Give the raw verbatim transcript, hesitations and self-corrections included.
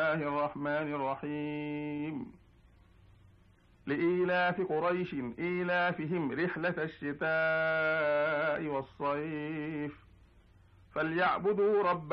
الله الرحمن الرحيم لإيلاف قريش إيلافهم رحلة الشتاء والصيف فليعبدوا رب